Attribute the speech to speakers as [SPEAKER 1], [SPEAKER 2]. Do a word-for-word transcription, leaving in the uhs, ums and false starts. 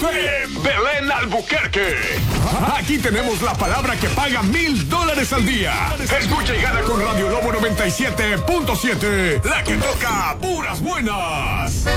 [SPEAKER 1] en Belén, Albuquerque. Aquí tenemos la palabra que paga mil dólares al día. Escucha y gana con Radio Lobo noventa y siete punto siete, la que toca puras buenas.